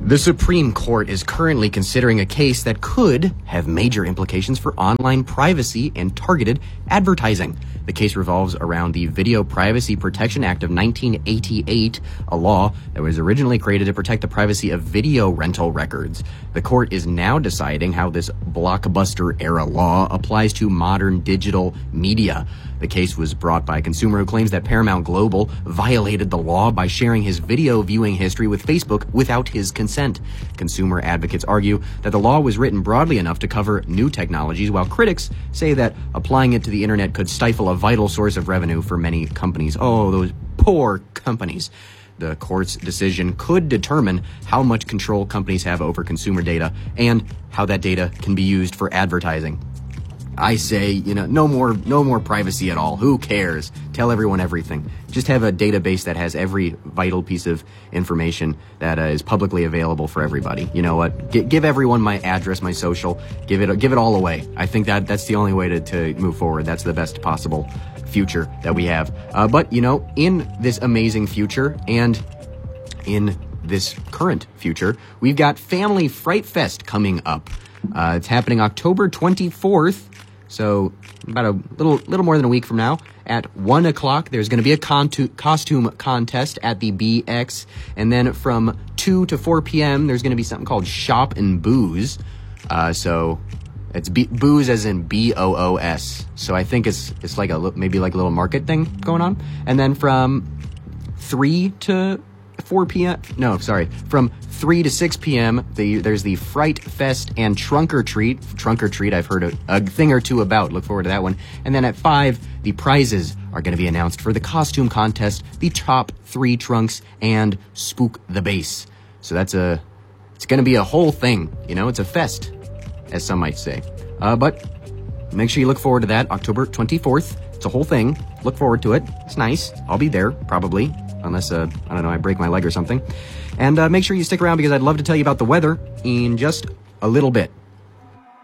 The Supreme Court is currently considering a case that could have major implications for online privacy and targeted advertising. The case revolves around the Video Privacy Protection Act of 1988, a law that was originally created to protect the privacy of video rental records. The court is now deciding how this blockbuster-era law applies to modern digital media. The case was brought by a consumer who claims that Paramount Global violated the law by sharing his video viewing history with Facebook without his consent. Consumer advocates argue that the law was written broadly enough to cover new technologies, while critics say that applying it to the internet could stifle a vital source of revenue for many companies. Oh, those poor companies. The court's decision could determine how much control companies have over consumer data and how that data can be used for advertising. I say, no more privacy at all. Who cares? Tell everyone everything. Just have a database that has every vital piece of information that is publicly available for everybody. You know what? Give everyone my address, my social. Give it all away. I think that's the only way to move forward. That's the best possible future that we have. But in this amazing future and in this current future, we've got Family Fright Fest coming up. It's happening October 24th. So about a little more than a week from now at 1 o'clock, there's going to be a costume contest at the BX. And then from 2 to 4 p.m., there's going to be something called Shop and Booze. So it's booze as in BOOS. So I think it's like maybe like a little market thing going on. And then from 3 to 4 p.m. No, sorry. From 3 to 6 p.m., there's the Fright Fest and Trunk or Treat. Trunk or Treat, I've heard a thing or two about. Look forward to that one. And then at 5, the prizes are going to be announced for the costume contest, the top 3 trunks, and Spook the Bass. So it's going to be a whole thing. It's a fest, as some might say. But make sure you look forward to that, October 24th. It's a whole thing. Look forward to it. It's nice. I'll be there, probably. Unless, I don't know, I break my leg or something. And make sure you stick around because I'd love to tell you about the weather in just a little bit.